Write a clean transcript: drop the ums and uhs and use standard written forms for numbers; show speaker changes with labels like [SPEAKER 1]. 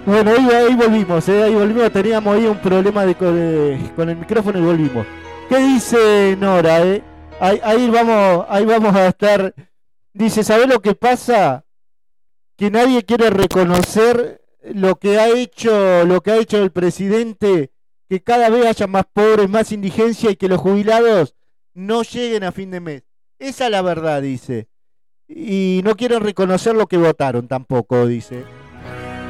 [SPEAKER 1] Bueno, ahí volvimos, ahí volvimos, teníamos ahí un problema con el micrófono y volvimos. ¿Qué dice Nora, ahí vamos a estar. Dice, ¿sabés lo que pasa? Que nadie quiere reconocer lo que ha hecho el presidente, que cada vez haya más pobres, más indigencia y que los jubilados no lleguen a fin de mes. Esa es la verdad, dice. Y no quieren reconocer lo que votaron tampoco, dice.